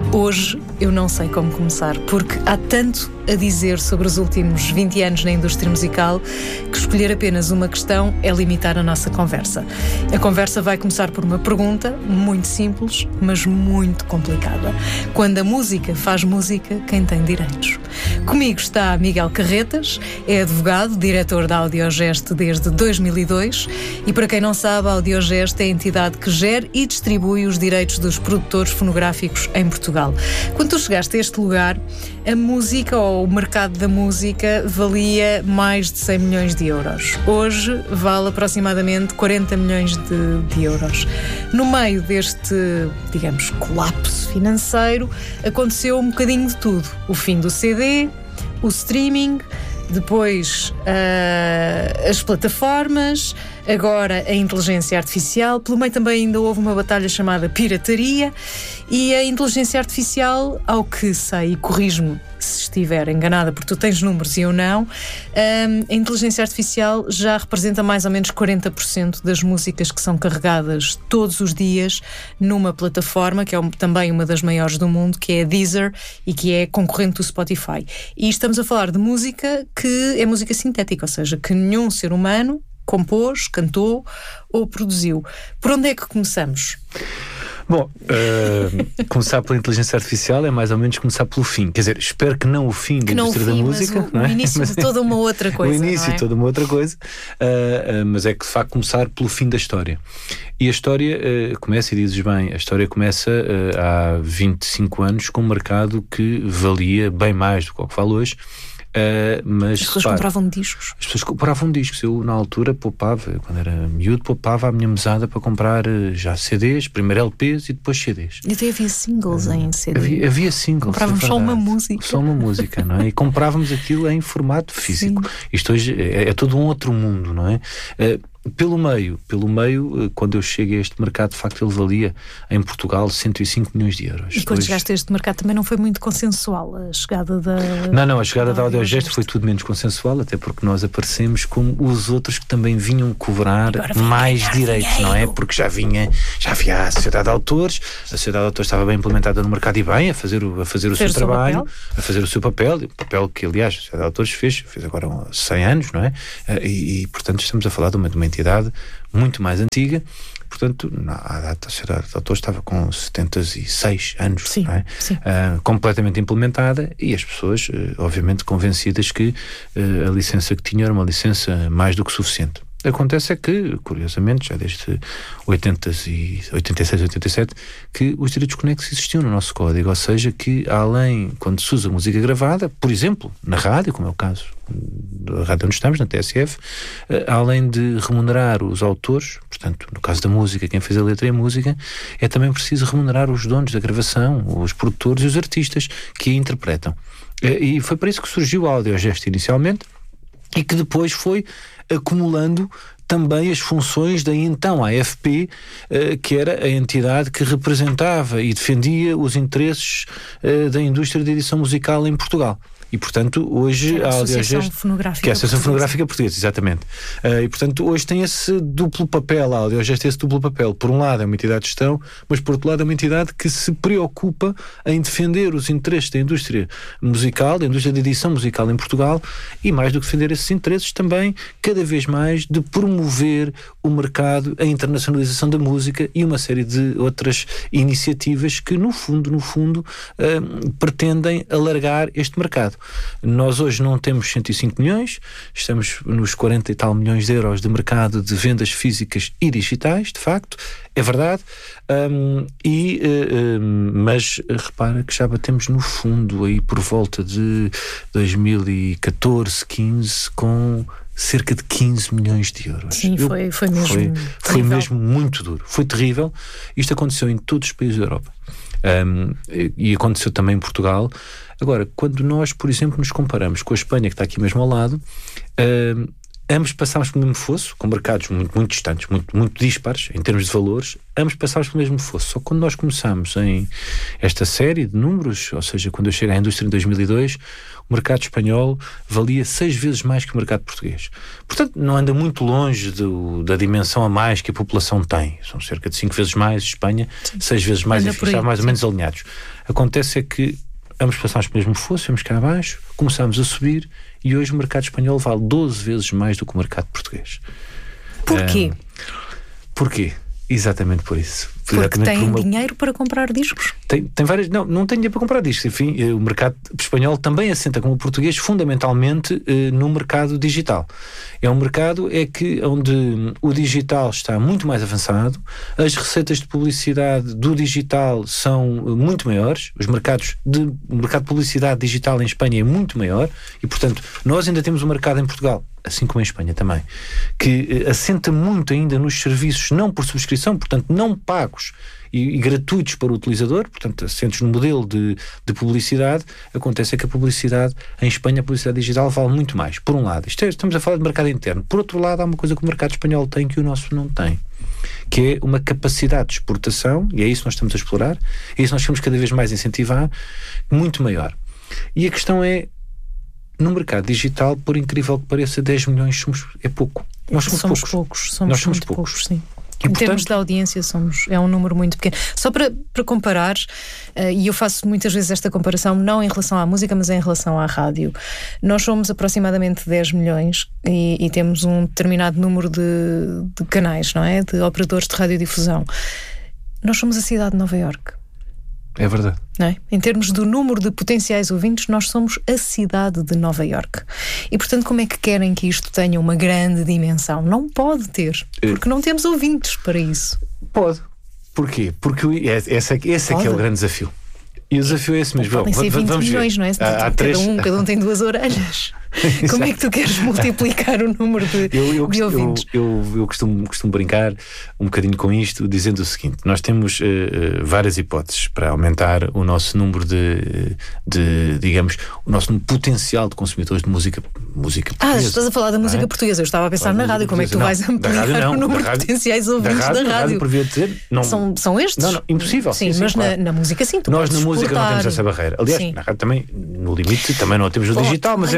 Hoje eu não sei como começar, porque há tanto a dizer sobre os últimos 20 anos na indústria musical que escolher apenas uma questão é limitar a nossa conversa. A conversa vai começar por uma pergunta muito simples, mas muito complicada. Quando a música faz música, quem tem direitos? Comigo está Miguel Carretas, é advogado, diretor da Audiogest desde 2002 e, para quem não sabe, a Audiogest é a entidade que gera e distribui os direitos dos produtores fonográficos em Portugal. Quando tu chegaste a este lugar, a música ou o mercado da música valia mais de 100 milhões de euros. Hoje vale aproximadamente 40 milhões de euros. No meio deste, digamos, colapso financeiro, aconteceu um bocadinho de tudo. O fim do CD, o streaming, depois as plataformas, agora a inteligência artificial. Pelo meio também ainda houve uma batalha chamada pirataria. E a inteligência artificial, ao que sei, e corrijo-me se estiver enganada, porque tu tens números e eu não, a inteligência artificial já representa mais ou menos 40% das músicas que são carregadas todos os dias numa plataforma, que é também uma das maiores do mundo, que é a Deezer e que é concorrente do Spotify. E estamos a falar de música que é música sintética, ou seja, que nenhum ser humano compôs, cantou ou produziu. Por onde é que começamos? Bom, começar pela inteligência artificial é mais ou menos começar pelo fim. Quer dizer, espero que não o fim da indústria da música. Mas o início de toda uma outra coisa. O início de toda uma outra coisa. Mas é que de facto começar pelo fim da história. E a história começa, e dizes bem, a história começa há 25 anos com um mercado que valia bem mais do que o que vale hoje. Mas, as pessoas compravam discos. As pessoas compravam discos. Eu, na altura, poupava, quando era miúdo, poupava a minha mesada para comprar já CDs, primeiro LPs e depois CDs. E até havia singles em CD. Havia singles. Comprávamos só uma música. Só uma música, não é? E comprávamos aquilo em formato físico. Sim. Isto hoje é todo um outro mundo, não é? Pelo meio, quando eu cheguei a este mercado, de facto ele valia em Portugal 105 milhões de euros. E quando chegaste a este mercado também não foi muito consensual a chegada da... Não, a chegada da Audiogest foi tudo menos consensual, até porque nós aparecemos como os outros que também vinham cobrar mais direitos, dinheiro. Não é? Porque já havia a Sociedade de Autores, a Sociedade de Autores estava bem implementada no mercado e bem a fazer o seu trabalho, a fazer o seu papel, o papel que aliás a Sociedade de Autores fez agora 100 anos, não é? E portanto estamos a falar de uma entidade muito mais antiga, portanto, a data da Sociedade de Autores estava com 76 anos, sim, não é? Sim. Completamente implementada e as pessoas, obviamente, convencidas que a licença que tinha era uma licença mais do que suficiente. Acontece é que, curiosamente, já desde 86, 87, que os direitos conexos existiam no nosso código, ou seja, que além, quando se usa música gravada, por exemplo, na rádio, como é o caso da rádio onde estamos, na TSF, além de remunerar os autores, portanto, no caso da música, quem fez a letra e a música, é também preciso remunerar os donos da gravação, os produtores e os artistas que a interpretam. E foi para isso que surgiu a Audiogest inicialmente, e que depois foi acumulando também as funções da então AFP, que era a entidade que representava e defendia os interesses da indústria de edição musical em Portugal. E, portanto, hoje a Audiogest, que é a Associação Fonográfica Portuguesa, exatamente. E, portanto, hoje tem esse duplo papel, a Audiogest tem esse duplo papel. Por um lado é uma entidade de gestão, mas por outro lado é uma entidade que se preocupa em defender os interesses da indústria musical, da indústria de edição musical em Portugal, e mais do que defender esses interesses, também, cada vez mais, de promover o mercado, a internacionalização da música e uma série de outras iniciativas que, no fundo, pretendem alargar este mercado. Nós hoje não temos 105 milhões, estamos nos 40 e tal milhões de euros de mercado de vendas físicas e digitais, de facto, é verdade, mas repara que já batemos no fundo aí por volta de 2014, 15, com cerca de 15 milhões de euros. Sim, foi mesmo muito duro, foi terrível. Isto aconteceu em todos os países da Europa. E aconteceu também em Portugal. Agora, quando nós, por exemplo, nos comparamos com a Espanha, que está aqui mesmo ao lado, ambos passámos pelo mesmo fosso, com mercados muito, muito distantes, muito, muito dispares em termos de valores, ambos passámos pelo mesmo fosso. Só que quando nós começámos em esta série de números, ou seja, quando eu cheguei à indústria em 2002, o mercado espanhol valia 6 vezes mais que o mercado português. Portanto, não anda muito longe da dimensão a mais que a população tem. São cerca de 5 vezes mais, Espanha, 6 vezes mais, enfim, está mais ou menos alinhados. Acontece é que ambos passámos pelo mesmo fosso, fomos cá abaixo, começámos a subir e hoje o mercado espanhol vale 12 vezes mais do que o mercado português. Porquê? Porquê? Exatamente por isso. Porque tem dinheiro para comprar discos? Tem várias... Não tem dinheiro para comprar discos. Enfim, o mercado espanhol também assenta como o português fundamentalmente no mercado digital. É um mercado onde o digital está muito mais avançado, as receitas de publicidade do digital são muito maiores, o mercado de publicidade digital em Espanha é muito maior e, portanto, nós ainda temos um mercado em Portugal, assim como em Espanha também, que assenta muito ainda nos serviços não por subscrição, portanto não pagos e gratuitos para o utilizador, portanto assentos no modelo de publicidade. Acontece é que a publicidade em Espanha, a publicidade digital vale muito mais, por um lado. Estamos a falar de mercado interno. Por outro lado, há uma coisa que o mercado espanhol tem que o nosso não tem, que é uma capacidade de exportação, e é isso que nós estamos a explorar, é isso que nós temos cada vez mais incentivar, muito maior. E a questão é, no mercado digital, por incrível que pareça, 10 milhões é pouco. Nós somos poucos. Nós somos muito poucos, sim. E, em termos de audiência é um número muito pequeno. Só para comparar, e eu faço muitas vezes esta comparação não em relação à música, mas em relação à rádio. Nós somos aproximadamente 10 milhões e temos um determinado número de canais, não é? De operadores de radiodifusão. Nós somos a cidade de Nova Iorque. É verdade. Não é? Em termos do número de potenciais ouvintes, nós somos a cidade de Nova Iorque. E, portanto, como é que querem que isto tenha uma grande dimensão? Não pode ter, porque não temos ouvintes para isso. Pode. Porquê? Porque esse é que é o grande desafio. E o desafio é esse mesmo. Podem ser 20 milhões, não é? Cada um tem 2 orelhas. Como é que tu queres multiplicar o número de ouvintes? Eu costumo brincar um bocadinho com isto, dizendo o seguinte: nós temos várias hipóteses para aumentar o nosso número digamos, o nosso potencial de consumidores de música portuguesa. Estás a falar da música portuguesa. Eu estava a pensar na rádio. Como é que tu vais ampliar o número de potenciais ouvintes da rádio? São estes? Não, impossível. Sim, mas claro. Na música sim, tu nós na música exportar. Não temos essa barreira. Aliás, na rádio também, no limite, também não temos o digital, mas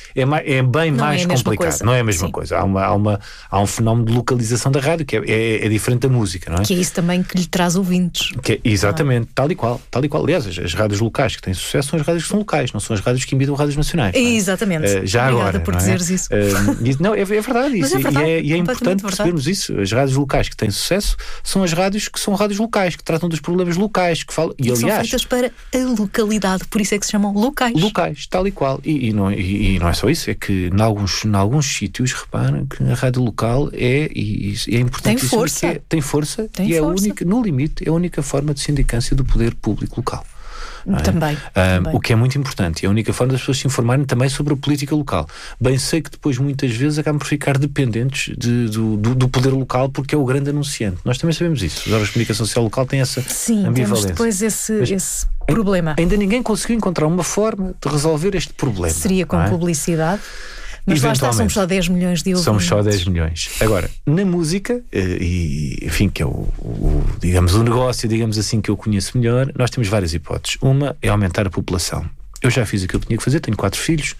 é bem mais complicado. Não é a mesma coisa. Há um fenómeno de localização da rádio que é diferente da música, não é? Que é isso também que lhe traz ouvintes. Exatamente, tal e qual. Aliás, as rádios locais que têm sucesso são as rádios que são locais, não são as rádios que imitam rádios nacionais. Exatamente. Já Obrigada agora, por dizeres isso. Não, é verdade isso. E é importante percebermos verdade. isso. As rádios locais que têm sucesso são as rádios que são rádios locais, que tratam dos problemas locais, que falam. E aliás, são feitas para a localidade, por isso é que se chamam locais. Locais, tal e qual. E não é só isso, é que em alguns sítios, repara que a rádio local é importante. Tem força e é a única, no limite, é a única forma de sindicância do poder público local. Também. O que é muito importante, é a única forma das pessoas se informarem também sobre a política local. Bem sei que depois muitas vezes acabam por ficar dependentes do poder local, porque é o grande anunciante. Nós também sabemos isso. Os órgãos de comunicação social local têm essa ambivalência. Temos depois esse problema. Ainda ninguém conseguiu encontrar uma forma de resolver este problema. Seria com publicidade. Mas lá está, somos só 10 milhões de ouvintes. Somos só 10 milhões. Agora, na música, enfim, que é digamos, o negócio, digamos assim, que eu conheço melhor, nós temos várias hipóteses. Uma é aumentar a população. Eu já fiz aquilo que tinha que fazer, tenho 4 filhos.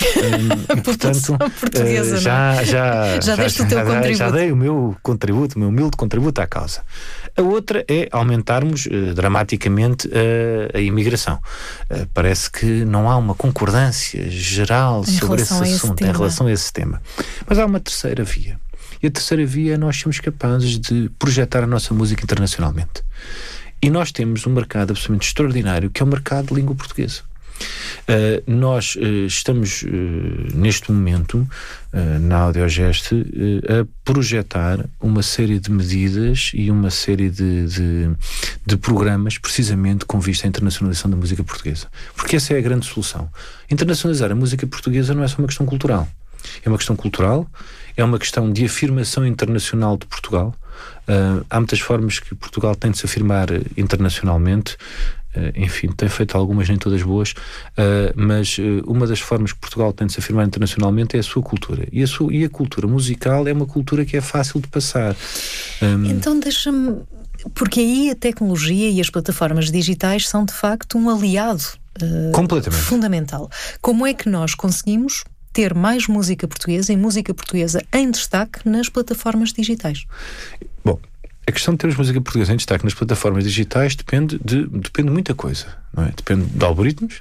E, portanto, portuguesa, já deste o teu contributo. Já dei o meu humilde contributo à causa. A outra é aumentarmos dramaticamente a imigração. Parece que não há uma concordância geral sobre esse assunto, em relação a esse tema. Mas há uma terceira via. E a terceira via é nós sermos capazes de projetar a nossa música internacionalmente. E nós temos um mercado absolutamente extraordinário, que é o mercado de língua portuguesa. Nós estamos neste momento na Audiogeste a projetar uma série de medidas e uma série de programas precisamente com vista à internacionalização da música portuguesa, porque essa é a grande solução. Internacionalizar a música portuguesa não é só uma questão cultural, é uma questão cultural, é uma questão de afirmação internacional de Portugal. Há muitas formas que Portugal tem de se afirmar internacionalmente. enfim, tem feito algumas, nem todas boas, mas uma das formas que Portugal tem de se afirmar internacionalmente é a sua cultura. E a cultura musical é uma cultura que é fácil de passar. Então deixa-me... Porque aí a tecnologia e as plataformas digitais são de facto um aliado completamente fundamental. Como é que nós conseguimos ter mais música portuguesa e música portuguesa em destaque nas plataformas digitais? Bom, a questão de termos música portuguesa em destaque nas plataformas digitais depende de muita coisa, não é? Depende de algoritmos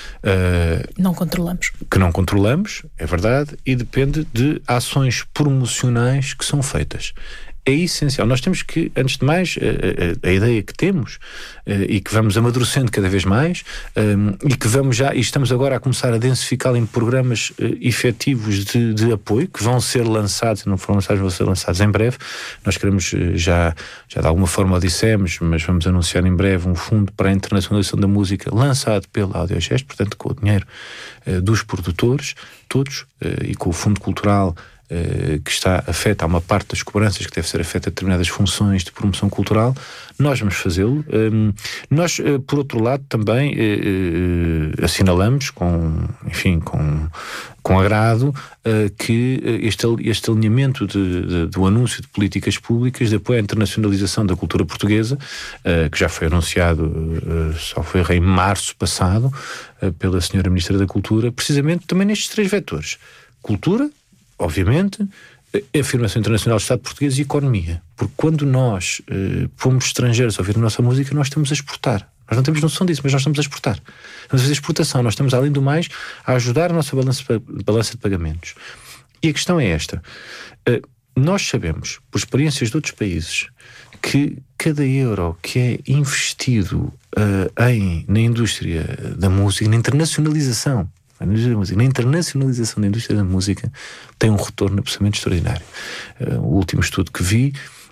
que não controlamos, é verdade, e depende de ações promocionais que são feitas. É essencial. Nós temos que, antes de mais, a ideia que temos e que vamos amadurecendo cada vez mais e que estamos agora a começar a densificá-la em programas efetivos de apoio que vão ser lançados, se não foram lançados, vão ser lançados em breve. Nós queremos, já de alguma forma o dissemos, mas vamos anunciar em breve um fundo para a internacionalização da música lançado pela Audiogesto, portanto com o dinheiro dos produtores, todos, e com o Fundo Cultural que está afeto a uma parte das cobranças que deve ser afeta a determinadas funções de promoção cultural. Nós vamos fazê-lo. Nós, por outro lado, também assinalamos com agrado que este alinhamento do anúncio de políticas públicas de apoio à internacionalização da cultura portuguesa, que já foi anunciado, só foi em março passado, pela senhora Ministra da Cultura, precisamente também nestes 3 vetores: cultura, obviamente, a afirmação internacional do Estado português e economia. Porque quando nós pomos estrangeiros a ouvir a nossa música, nós estamos a exportar. Nós não temos noção disso, mas nós estamos a exportar. Estamos a fazer exportação. Nós estamos, além do mais, a ajudar a nossa balança de pagamentos. E a questão é esta. Nós sabemos, por experiências de outros países, que cada euro que é investido na indústria da música, na internacionalização da indústria da música, tem um retorno absolutamente extraordinário. O último estudo que vi,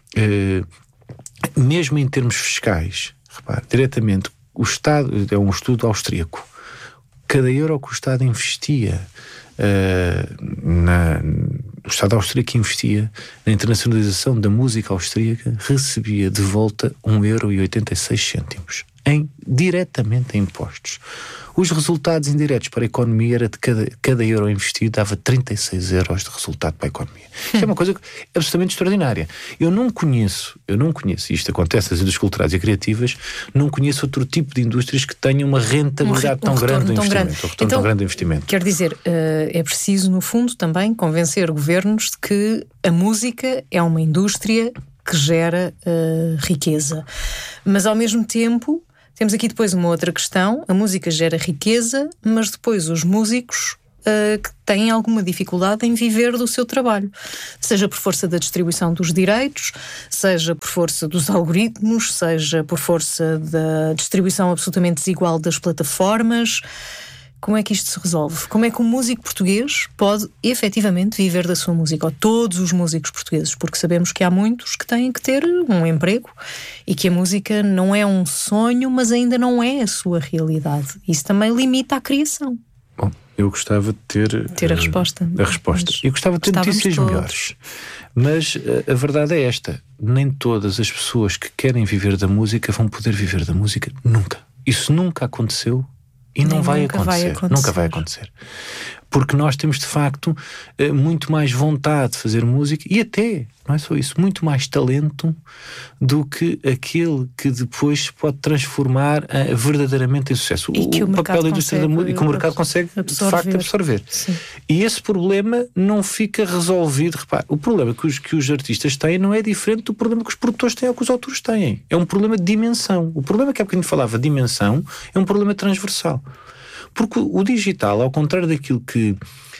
mesmo em termos fiscais, repare, diretamente, o Estado, é um estudo austríaco, cada euro que o Estado investia, o Estado austríaco investia na internacionalização da música austríaca, recebia de volta 1,86€, diretamente em impostos. Os resultados indiretos para a economia era de cada euro investido dava 36 euros de resultado para a economia. Isto é uma coisa absolutamente extraordinária. Eu não conheço, e isto acontece nas indústrias culturais e criativas, não conheço outro tipo de indústrias que tenham uma rentabilidade tão grande do investimento. Tão grande do investimento. Quer dizer, é preciso, no fundo, também convencer governos de que a música é uma indústria que gera riqueza. Mas, ao mesmo tempo, temos aqui depois uma outra questão: a música gera riqueza, mas depois os músicos que têm alguma dificuldade em viver do seu trabalho, seja por força da distribuição dos direitos, seja por força dos algoritmos, seja por força da distribuição absolutamente desigual das plataformas. Como é que isto se resolve? Como é que um músico português pode efetivamente viver da sua música? Ou todos os músicos portugueses? Porque sabemos que há muitos que têm que ter um emprego e que a música não é um sonho, mas ainda não é a sua realidade. Isso também limita a criação. Bom, eu gostava de ter a resposta. Eu gostava de ter notícias melhores. Mas a verdade é esta: nem todas as pessoas que querem viver da música vão poder viver da música nunca. Isso nunca aconteceu. E não vai acontecer. Nunca vai acontecer. Porque nós temos, de facto, muito mais vontade de fazer música e até, não é só isso, muito mais talento do que aquele que depois se pode transformar verdadeiramente em sucesso. O papel da indústria da música, que o mercado consegue, de facto, absorver. Sim. E esse problema não fica resolvido. Repare, o problema que os artistas têm não é diferente do problema que os produtores têm ou que os autores têm. É um problema de dimensão. O problema que há bocadinho falava, dimensão, é um problema transversal. Porque o digital, ao contrário daquilo que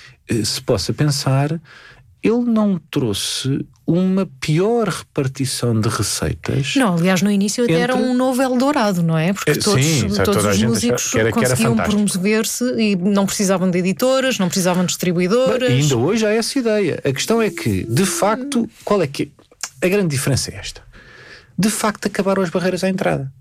se possa pensar, ele não trouxe uma pior repartição de receitas. Não, aliás, no início até era um novo Eldorado, não é? Porque todos os músicos conseguiam promover-se e não precisavam de editoras, não precisavam de distribuidoras. E ainda hoje há essa ideia. A questão é que, de facto, qual é que a grande diferença é esta? De facto, acabaram as barreiras à entrada.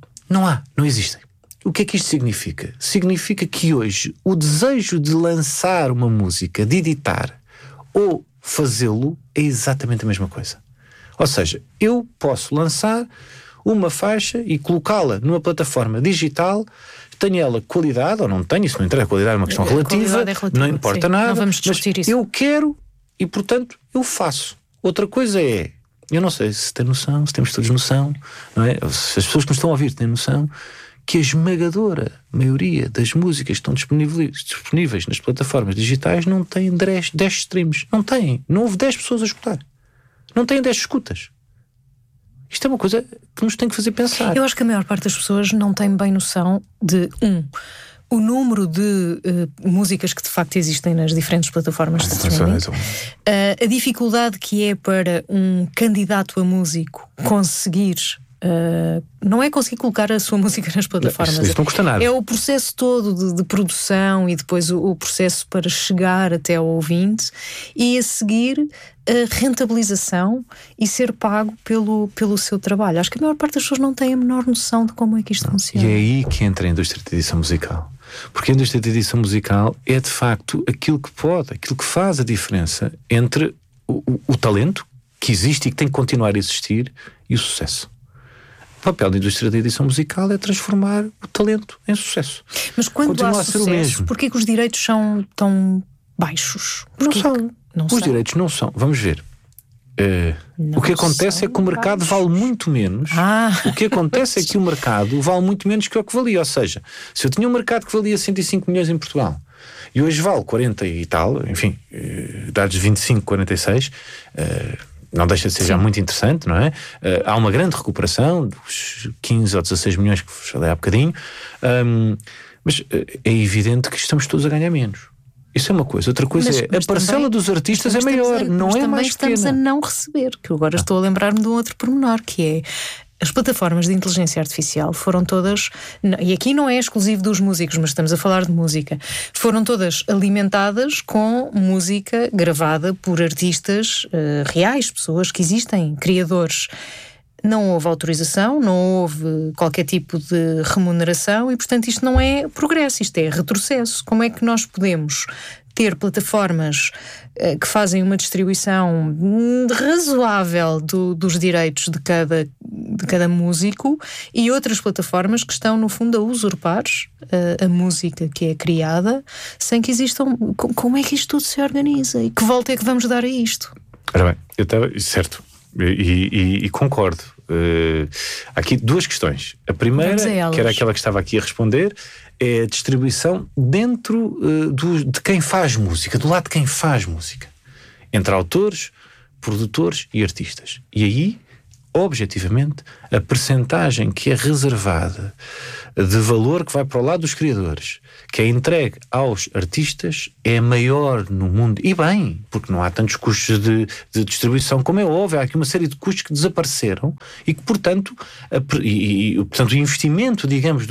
Não existem. O que é que isto significa? Significa que hoje o desejo de lançar uma música, de editar ou fazê-lo, é exatamente a mesma coisa. Ou seja, eu posso lançar uma faixa e colocá-la numa plataforma digital, tenha ela qualidade ou não tenha, isso não interessa, a qualidade é uma questão relativa, não importa nada, não vamos discutir isso. Eu quero e, portanto, eu faço. Outra coisa é, eu não sei se tem noção, se temos todos noção, não é? Se as pessoas que nos estão a ouvir têm noção que a esmagadora maioria das músicas que estão disponíveis nas plataformas digitais não têm 10 streams. Não têm. Não houve 10 pessoas a escutar. Não têm 10 escutas. Isto é uma coisa que nos tem que fazer pensar. Eu acho que a maior parte das pessoas não tem bem noção de, o número de músicas que de facto existem nas diferentes plataformas de streaming, a dificuldade que é para um candidato a músico conseguir, não é conseguir colocar a sua música nas plataformas, isso não custa nada. É o processo todo de produção e depois o processo para chegar até ao ouvinte e a seguir a rentabilização e ser pago pelo seu trabalho. Acho que a maior parte das pessoas não tem a menor noção de como é que isto funciona. E é aí que entra a indústria de edição musical. Porque a indústria de edição musical é de facto aquilo que faz a diferença entre o talento que existe e que tem que continuar a existir e o sucesso. O papel da indústria da edição musical é transformar o talento em sucesso. Mas quando há sucesso, porquê que os direitos são tão baixos? Os direitos não são. Vamos ver. O que acontece é que o mercado vale muito menos. O que acontece é que o mercado vale muito menos que o que valia. Ou seja, se eu tinha um mercado que valia 105 milhões em Portugal e hoje vale 40 e tal, enfim, dados 25, 46, não deixa de ser já muito interessante, não é? Há uma grande recuperação dos 15 ou 16 milhões que falei há bocadinho, mas é evidente que estamos todos a ganhar menos. Isso é uma coisa. Outra coisa a parcela dos artistas é maior, não é mais pequena. Estamos a não receber, que eu agora estou a lembrar-me de um outro pormenor, que é as plataformas de inteligência artificial foram todas, e aqui não é exclusivo dos músicos, mas estamos a falar de música, foram todas alimentadas com música gravada por artistas reais, pessoas que existem, criadores. Não houve autorização, não houve qualquer tipo de remuneração e, portanto, isto não é progresso, isto é retrocesso. Como é que nós podemos ter plataformas que fazem uma distribuição razoável dos direitos de cada músico e outras plataformas que estão, no fundo, a usurpar a música que é criada sem que existam... Como é que isto tudo se organiza? E que volta é que vamos dar a isto? Ora bem, eu estava... Certo. E concordo. Há aqui duas questões. A primeira, que era aquela que estava aqui a responder, é a distribuição dentro de quem faz música, do lado de quem faz música, entre autores, produtores e artistas. E aí, objetivamente, a percentagem que é reservada de valor que vai para o lado dos criadores, que é entregue aos artistas, é maior no mundo. E bem, porque não há tantos custos de distribuição, como é óbvio. Há aqui uma série de custos que desapareceram e que, portanto, o investimento, digamos,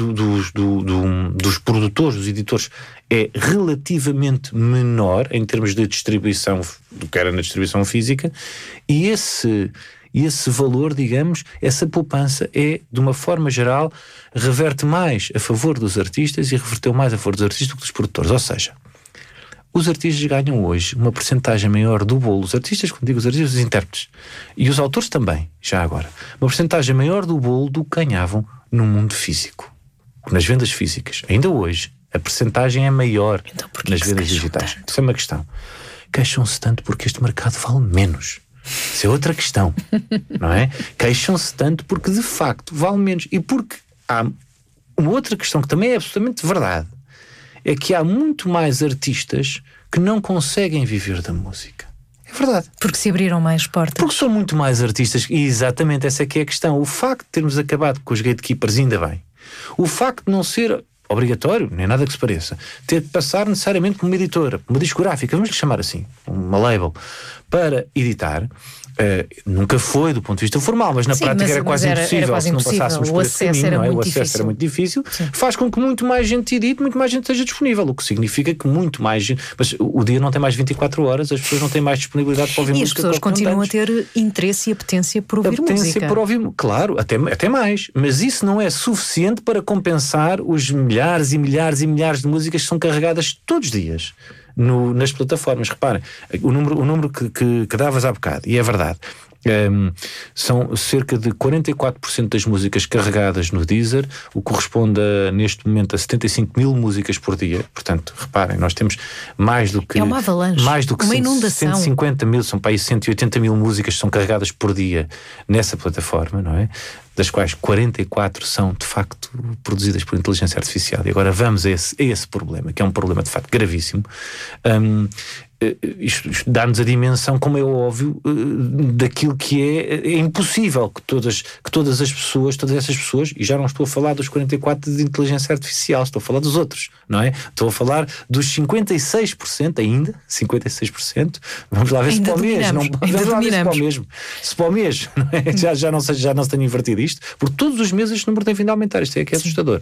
dos produtores, dos editores, é relativamente menor em termos de distribuição do que era na distribuição física, e esse valor, digamos, essa poupança de uma forma geral, reverte mais a favor dos artistas e reverteu mais a favor dos artistas do que dos produtores. Ou seja, os artistas ganham hoje uma percentagem maior do bolo. Os artistas, quando digo os artistas, os intérpretes. E os autores também, já agora. Uma percentagem maior do bolo do que ganhavam no mundo físico. Nas vendas físicas. Ainda hoje, a percentagem é maior nas vendas digitais. Isso é uma questão. Queixam-se tanto porque este mercado vale menos. Isso é outra questão, não é? Queixam-se tanto porque de facto vale menos. E porque há uma outra questão que também é absolutamente verdade, é que há muito mais artistas que não conseguem viver da música. É verdade. Porque se abriram mais portas. Porque são muito mais artistas, e exatamente essa é que é a questão. O facto de termos acabado com os gatekeepers, ainda bem. O facto de não ser obrigatório, nem nada que se pareça, ter de passar necessariamente por uma editora, uma discográfica, vamos lhe chamar assim, uma label, para editar, nunca foi do ponto de vista formal, mas na prática era quase impossível se não passássemos por esse caminho, não é? O acesso era muito difícil. Sim. Faz com que muito mais gente edite, muito mais gente esteja disponível, o que significa que muito mais gente, mas o dia não tem mais 24 horas, as pessoas não têm mais disponibilidade para ouvir música. E as pessoas continuam a ter interesse e apetência por ouvir música. Por ouvir, claro, até mais, mas isso não é suficiente para compensar os milhares e milhares e milhares de músicas que são carregadas todos os dias nas plataformas. Reparem, o número que davas há bocado, e é verdade, São cerca de 44% das músicas carregadas no Deezer, o que corresponde neste momento a 75 mil músicas por dia. Portanto, reparem, nós temos mais do que... É uma avalanche, mais do que uma inundação. 150 mil, são para aí 180 mil músicas que são carregadas por dia nessa plataforma, não é? Das quais 44 são, de facto, produzidas por inteligência artificial. E agora vamos a esse problema, que é um problema, de facto, gravíssimo. Isto dá-nos a dimensão, como é óbvio, daquilo que é impossível que todas essas pessoas, e já não estou a falar dos 44 de inteligência artificial, estou a falar dos outros, não é? Estou a falar dos 56% ainda, 56%, vamos lá ver se para o mês, não, vamos lá ver se para o mesmo. Se para o mês, não é? já não se tenha invertido isto, porque todos os meses este número tem vindo a aumentar, isto é que é assustador.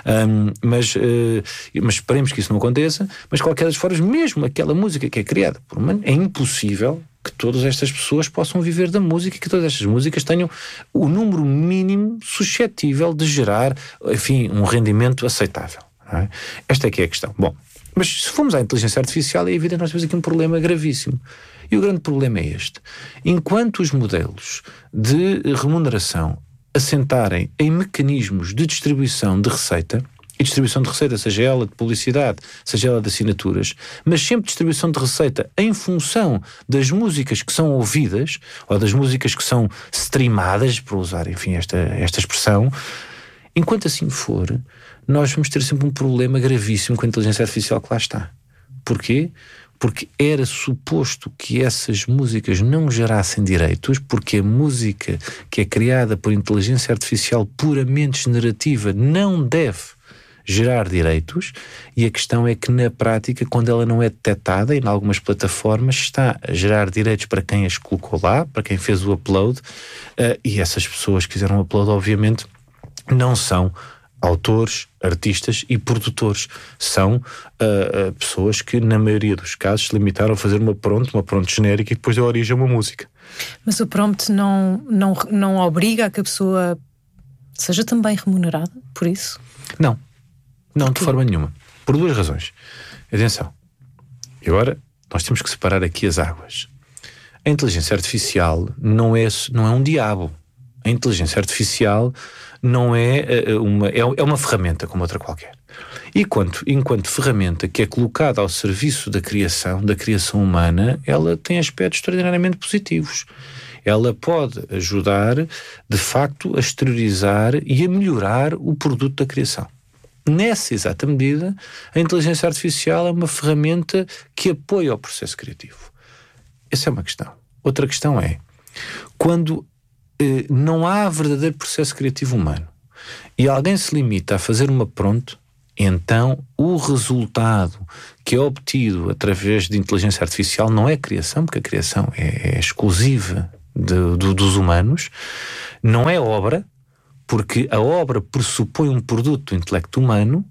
Mas esperemos que isso não aconteça, mas de qualquer das formas, mesmo aquela música que é criada por humano, é impossível que todas estas pessoas possam viver da música e que todas estas músicas tenham o número mínimo suscetível de gerar, enfim, um rendimento aceitável, não é? Esta é que é a questão. Bom, mas se formos à inteligência artificial, é evidente que nós temos aqui um problema gravíssimo. E o grande problema é este. Enquanto os modelos de remuneração assentarem em mecanismos de distribuição de receita, e distribuição de receita, seja ela de publicidade, seja ela de assinaturas, mas sempre distribuição de receita em função das músicas que são ouvidas, ou das músicas que são streamadas, para usar, enfim, esta expressão, enquanto assim for, nós vamos ter sempre um problema gravíssimo com a inteligência artificial que lá está. Porquê? Porque era suposto que essas músicas não gerassem direitos, porque a música que é criada por inteligência artificial puramente generativa não deve gerar direitos, e a questão é que na prática, quando ela não é detectada, e em algumas plataformas está a gerar direitos para quem as colocou lá, para quem fez o upload, e essas pessoas que fizeram o upload obviamente não são autores, artistas e produtores, são pessoas que na maioria dos casos se limitaram a fazer uma prompt genérica e depois deu origem a uma música. Mas o prompt não obriga a que a pessoa seja também remunerada por isso? Não, de forma nenhuma. Por duas razões. Atenção. E agora nós temos que separar aqui as águas. A inteligência artificial não é um diabo. A inteligência artificial não é uma ferramenta como outra qualquer. E enquanto ferramenta que é colocada ao serviço da criação humana, ela tem aspectos extraordinariamente positivos. Ela pode ajudar, de facto, a exteriorizar e a melhorar o produto da criação. Nessa exata medida, a inteligência artificial é uma ferramenta que apoia o processo criativo. Essa é uma questão. Outra questão é, quando não há verdadeiro processo criativo humano e alguém se limita a fazer uma prompt, então o resultado que é obtido através de inteligência artificial não é criação, porque a criação é exclusiva dos humanos, não é obra, porque a obra pressupõe um produto do intelecto humano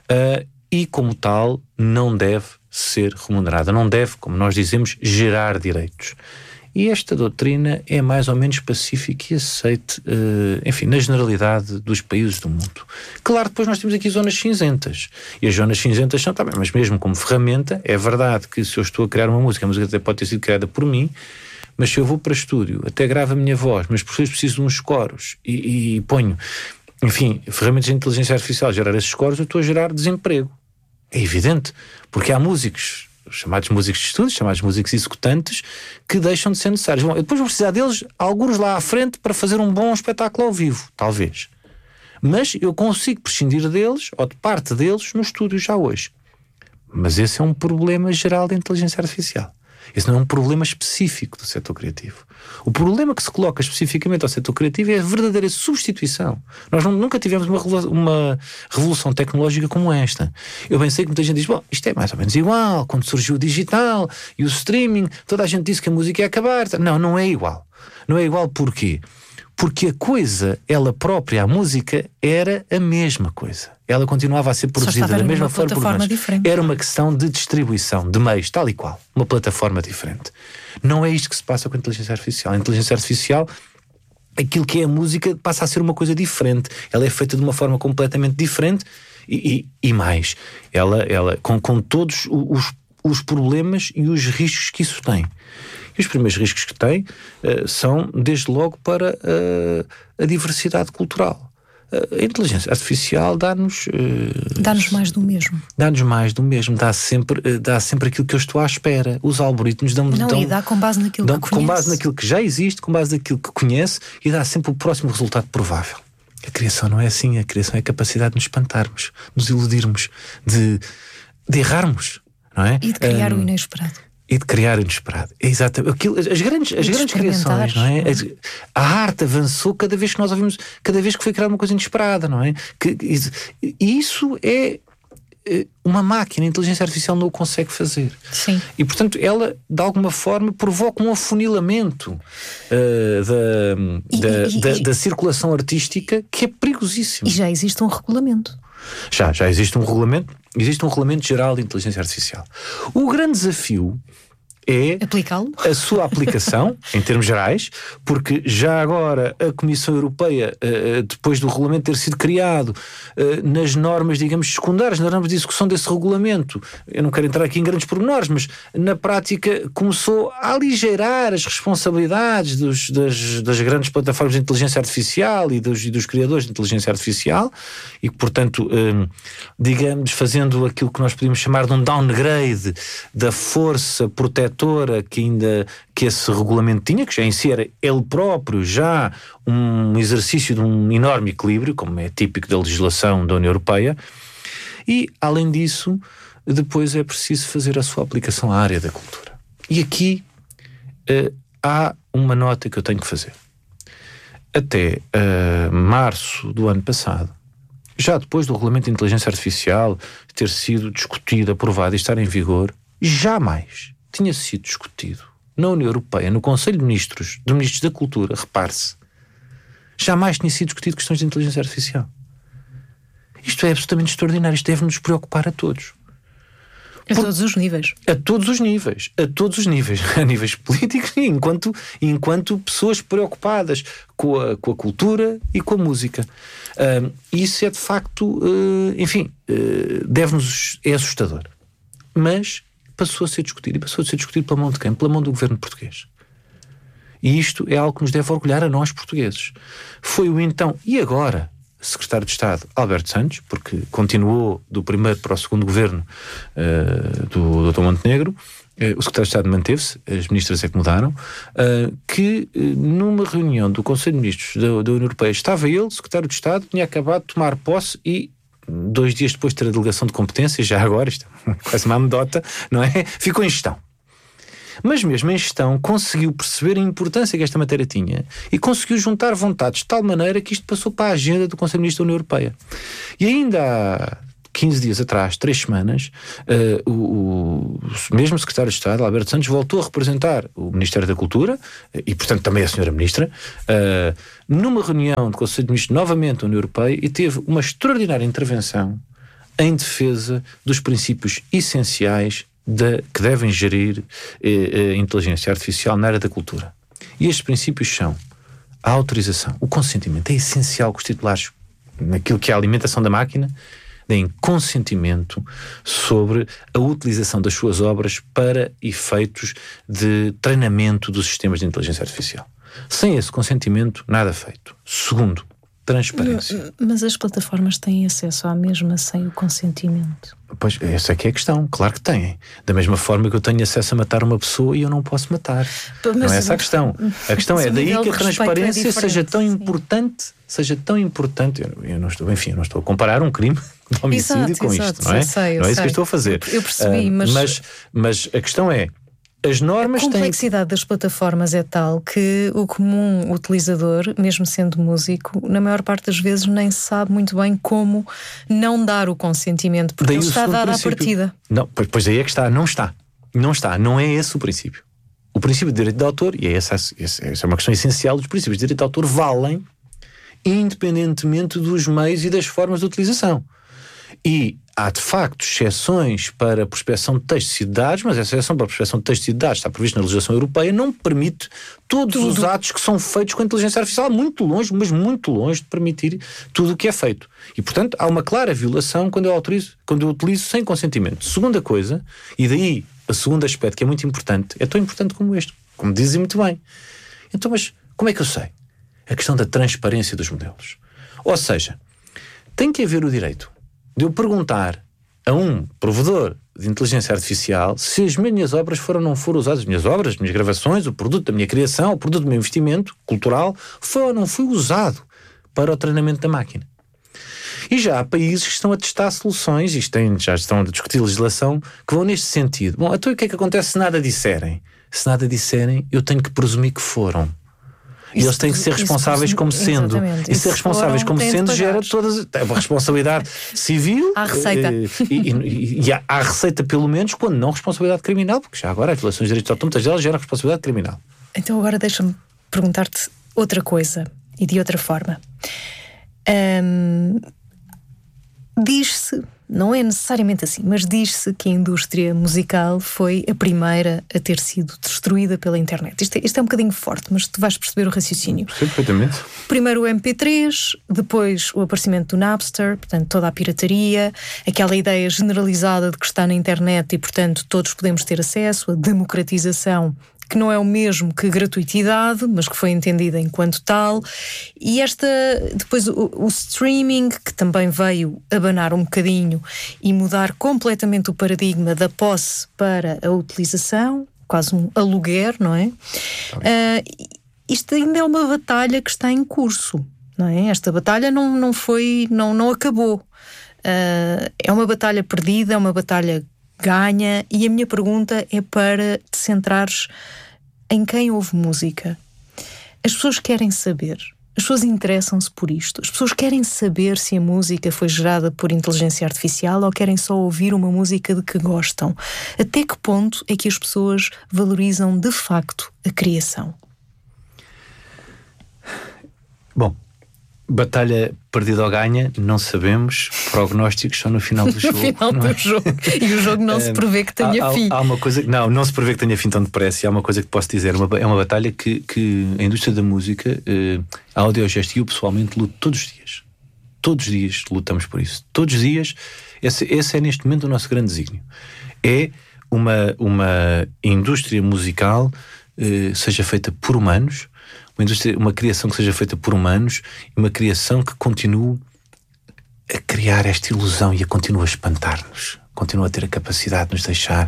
e, como tal, não deve ser remunerada, não deve, como nós dizemos, gerar direitos. E esta doutrina é mais ou menos pacífica e aceite, enfim, na generalidade dos países do mundo. Claro, depois nós temos aqui zonas cinzentas, e as zonas cinzentas são também, mas mesmo como ferramenta, é verdade que se eu estou a criar uma música até pode ter sido criada por mim, mas se eu vou para estúdio, até gravo a minha voz, mas por isso preciso de uns coros e ponho, enfim, ferramentas de inteligência artificial a gerar esses coros, eu estou a gerar desemprego. É evidente, porque há músicos, chamados músicos de estúdio, chamados músicos executantes, que deixam de ser necessários. Bom, eu depois vou precisar deles, alguns lá à frente, para fazer um bom espetáculo ao vivo, talvez. Mas eu consigo prescindir deles, ou de parte deles, no estúdio já hoje. Mas esse é um problema geral da inteligência artificial. Esse não é um problema específico do setor criativo. O problema que se coloca especificamente ao setor criativo é a verdadeira substituição. Nós nunca tivemos uma revolução tecnológica como esta. Eu bem sei que muita gente diz, bom, isto é mais ou menos igual, quando surgiu o digital e o streaming, toda a gente disse que a música ia acabar. Não é igual. Não é igual porquê? Porque a coisa, ela própria, a música, era a mesma coisa. Ela continuava a ser produzida da mesma forma por nós. Era uma questão de distribuição, de meios, tal e qual. Uma plataforma diferente. Não é isto que se passa com a inteligência artificial. A inteligência artificial, aquilo que é a música, passa a ser uma coisa diferente. Ela é feita de uma forma completamente diferente e mais. Ela com todos os problemas e os riscos que isso tem. E os primeiros riscos que tem são, desde logo, para a diversidade cultural. A inteligência artificial dá-nos mais do mesmo. Dá-nos mais do mesmo, dá sempre aquilo que eu estou à espera. Os algoritmos dão-me... E dá com base naquilo que conhece. Com base naquilo que já existe, com base naquilo que conhece, e dá sempre o próximo resultado provável. A criação não é assim. A criação é a capacidade de nos espantarmos, de nos iludirmos, de errarmos, não é? E de criar o inesperado. E de criar o inesperado. É exatamente. As grandes criações, não é? A arte avançou cada vez que nós ouvimos, cada vez que foi criada uma coisa inesperada, não é? E isso é uma máquina, a inteligência artificial não o consegue fazer. Sim. E, portanto, ela, de alguma forma, provoca um afunilamento da circulação artística que é perigosíssimo. E já existe um regulamento. Já existe um regulamento. Existe um regulamento geral de inteligência artificial. O grande desafio é aplicá-lo? A sua aplicação, em termos gerais, porque já agora a Comissão Europeia, depois do regulamento ter sido criado, nas normas, digamos, secundárias, nas normas de execução desse regulamento, eu não quero entrar aqui em grandes pormenores, mas na prática começou a aligeirar as responsabilidades das grandes plataformas de inteligência artificial e dos criadores de inteligência artificial, e que, portanto, digamos, fazendo aquilo que nós podíamos chamar de um downgrade da força protetora que esse regulamento tinha, que já em si era ele próprio já um exercício de um enorme equilíbrio, como é típico da legislação da União Europeia, e além disso depois é preciso fazer a sua aplicação à área da cultura. E aqui há uma nota que eu tenho que fazer. Até março do ano passado, já depois do regulamento de inteligência artificial ter sido discutido, aprovado e estar em vigor, jamais tinha sido discutido na União Europeia, no Conselho de Ministros da Cultura, repare-se, jamais tinha sido discutido questões de inteligência artificial. Isto é absolutamente extraordinário, isto deve nos preocupar a todos. Todos os níveis. A todos os níveis, a níveis políticos e enquanto pessoas preocupadas com a cultura e com a música. Isso é de facto, é assustador. Mas passou a ser discutido, e passou a ser discutido pela mão de quem? Pela mão do governo português. E isto é algo que nos deve orgulhar a nós portugueses. Foi o então, e agora, secretário de Estado Alberto Santos, porque continuou do primeiro para o segundo governo do Dr. Montenegro, o secretário de Estado manteve-se, as ministras é que mudaram, que numa reunião do Conselho de Ministros da União Europeia estava ele, secretário de Estado, tinha acabado de tomar posse e 2 dias depois de ter a delegação de competências, já agora, isto é quase uma anedota, não é? Ficou em gestão. Mas mesmo em gestão conseguiu perceber a importância que esta matéria tinha e conseguiu juntar vontades de tal maneira que isto passou para a agenda do Conselho de Ministros da União Europeia. E ainda há 15 dias atrás, 3 semanas, o mesmo secretário de Estado, Alberto Santos, voltou a representar o Ministério da Cultura e, portanto, também a senhora Ministra, numa reunião do Conselho de Ministros novamente da União Europeia, e teve uma extraordinária intervenção em defesa dos princípios essenciais que devem gerir a inteligência artificial na área da cultura. E estes princípios são a autorização, o consentimento. É essencial que os titulares, naquilo que é a alimentação da máquina, deem consentimento sobre a utilização das suas obras para efeitos de treinamento dos sistemas de inteligência artificial. Sem esse consentimento, nada feito. Segundo, transparência. Mas as plataformas têm acesso à mesma sem o consentimento? Pois, essa é que é a questão. Claro que têm. Da mesma forma que eu tenho acesso a matar uma pessoa e eu não posso matar. Mas não é essa a questão. A questão é daí que a transparência seja tão importante. Seja tão importante. Eu não estou a comparar um crime de homicídio com isto, não é? Não é isso que eu estou a fazer. Eu percebi, mas a questão é, as normas têm... A complexidade das plataformas é tal que o comum utilizador, mesmo sendo músico, na maior parte das vezes nem sabe muito bem como não dar o consentimento, porque ele está a dar à partida. Não, pois aí é que está. Não é esse o princípio. O princípio de direito de autor, e essa é uma questão essencial, os princípios de direito de autor valem independentemente dos meios e das formas de utilização. E há de facto exceções para a prospecção de textos e de dados, mas essa exceção para a prospecção de textos e de dados está prevista na legislação europeia, não permite todos os atos que são feitos com a inteligência artificial, muito longe, mas muito longe de permitir tudo o que é feito. E portanto há uma clara violação quando eu utilizo sem consentimento. Segunda coisa, e daí o segundo aspecto, que é muito importante, é tão importante como este, como dizem muito bem. Então, mas como é que eu sei? A questão da transparência dos modelos. Ou seja, tem que haver o direito de eu perguntar a um provedor de inteligência artificial se as minhas obras foram ou não foram usadas, as minhas obras, as minhas gravações, o produto da minha criação, o produto do meu investimento cultural, foi ou não foi usado para o treinamento da máquina. E já há países que estão a testar soluções, já estão a discutir legislação, que vão neste sentido. Bom, então o que é que acontece se nada disserem? Se nada disserem, eu tenho que presumir que foram. E eles têm que ser responsáveis como sendo. E ser responsáveis como sendo gera todas a responsabilidade civil. Há receita. E há receita, pelo menos, quando não responsabilidade criminal, porque já agora as violações de direitos de autor, muitas delas geram responsabilidade criminal. Então agora deixa-me perguntar-te outra coisa e de outra forma. Diz-se, não é necessariamente assim, mas diz-se que a indústria musical foi a primeira a ter sido destruída pela internet. Isto é um bocadinho forte, mas tu vais perceber o raciocínio. Sim, perfeitamente. Primeiro o MP3, depois o aparecimento do Napster, portanto toda a pirataria, aquela ideia generalizada de que está na internet e, portanto, todos podemos ter acesso, a democratização, que não é o mesmo que gratuitidade, mas que foi entendida enquanto tal. E depois o streaming, que também veio abanar um bocadinho e mudar completamente o paradigma da posse para a utilização, quase um aluguer, não é? Isto ainda é uma batalha que está em curso, não é? Esta batalha não acabou. É uma batalha perdida, é uma batalha ganha, e a minha pergunta é para te centrares em quem ouve música. As pessoas querem saber, as pessoas interessam-se por isto, as pessoas querem saber se a música foi gerada por inteligência artificial ou querem só ouvir uma música de que gostam. Até que ponto é que as pessoas valorizam de facto a criação? Bom, batalha perdida ou ganha, não sabemos. Prognósticos só no final do jogo. No final do jogo. E o jogo não se prevê que tenha fim. Há uma coisa, não se prevê que tenha fim tão depressa. E há uma coisa que posso dizer: é uma batalha que a indústria da música, a Audiogesto e eu pessoalmente luto todos os dias. Todos os dias lutamos por isso. Todos os dias. Esse é neste momento o nosso grande desígnio. É uma indústria musical seja feita por humanos, uma criação que seja feita por humanos, e uma criação que continue a criar esta ilusão e a continue a espantar-nos, continua a ter a capacidade de nos deixar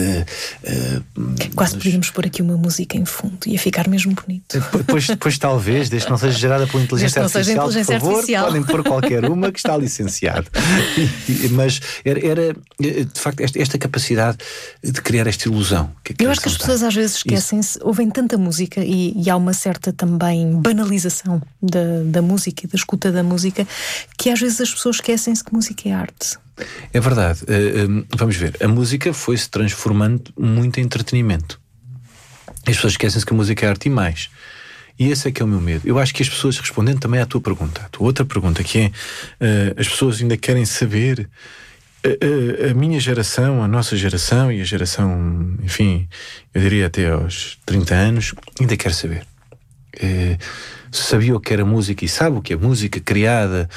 quase podíamos pôr aqui uma música em fundo, ia ficar mesmo bonito. Depois talvez, desde que não seja gerada pela inteligência artificial, por favor, podem pôr qualquer uma que está licenciado. Mas era de facto esta capacidade de criar esta ilusão. Eu acho que as pessoas às vezes esquecem-se, ouvem tanta música e há uma certa também banalização da música e da escuta da música, que às vezes as pessoas esquecem-se que música é arte. É verdade. Vamos ver, a música foi-se transformando muito em entretenimento. As pessoas esquecem-se que a música é arte e mais. E esse é que é o meu medo. Eu acho que as pessoas, respondendo também à tua pergunta, a tua outra pergunta, que é, as pessoas ainda querem saber, a minha geração, a nossa geração e a geração, enfim, eu diria até aos 30 anos, ainda quer saber. Sabia o que era música e sabe o que é música criada